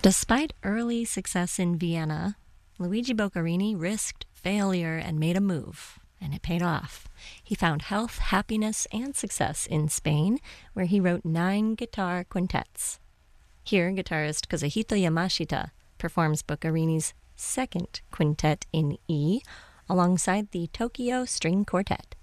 Despite early success in Vienna, Luigi Boccherini risked failure and made a move, and it paid off. He found health, happiness, and success in Spain, where he wrote 9 guitar quintets. Here, guitarist Kazuhito Yamashita performs Boccherini's second quintet in E, alongside the Tokyo String Quartet.